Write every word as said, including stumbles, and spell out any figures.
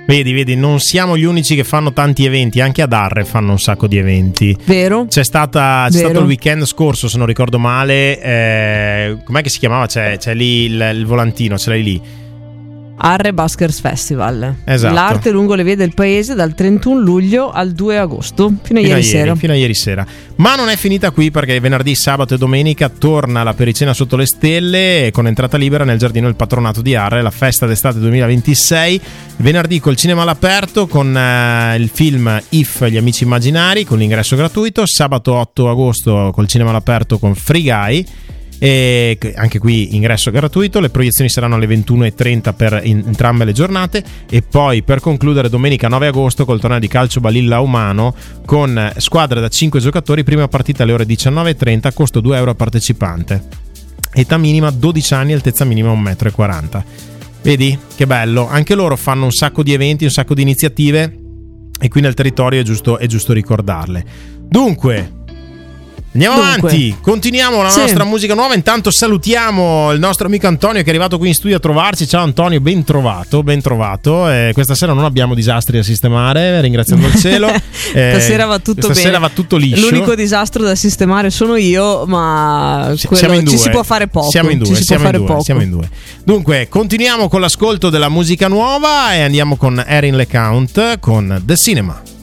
Vedi, vedi, non siamo gli unici che fanno tanti eventi, anche ad Arre fanno un sacco di eventi. Vero? C'è, stata, c'è Vero. stato il weekend scorso, se non ricordo male, eh, com'è che si chiamava? C'è, c'è lì il, il volantino, ce l'hai lì. Arre Buskers Festival. Esatto. L'arte lungo le vie del paese dal trentuno luglio al due agosto, fino a Fino ieri a ieri, sera. fino a ieri sera. Ma non è finita qui, perché venerdì, sabato e domenica torna la Pericena sotto le stelle con entrata libera nel giardino del patronato di Arre, la festa d'estate duemilaventisei. Venerdì col cinema all'aperto con eh, il film If, gli amici immaginari, con l'ingresso gratuito. Sabato otto agosto col cinema all'aperto con Free Guy, e anche qui ingresso gratuito. Le proiezioni saranno alle ventuno e trenta per in, entrambe le giornate, e poi per concludere domenica nove agosto col torneo di calcio Balilla Umano con squadra da cinque giocatori, prima partita alle ore diciannove e trenta, costo due euro a partecipante, età minima dodici anni, altezza minima un metro e quaranta. Vedi che bello, anche loro fanno un sacco di eventi, un sacco di iniziative, e qui nel territorio è giusto, è giusto ricordarle. Dunque andiamo Dunque. avanti, continuiamo la Sì. nostra musica nuova. Intanto salutiamo il nostro amico Antonio, che è arrivato qui in studio a trovarci. Ciao Antonio, ben trovato, ben trovato. Eh, questa sera non abbiamo disastri da sistemare, ringraziando il cielo. Eh, Stasera va tutto stasera bene. va tutto liscio. L'unico disastro da sistemare sono io, ma S- quello, siamo in due. ci si può fare poco. Siamo in due, ci si siamo può in fare due, poco. siamo in due. Dunque, continuiamo con l'ascolto della musica nuova e andiamo con Erin LeCount con The Cinema.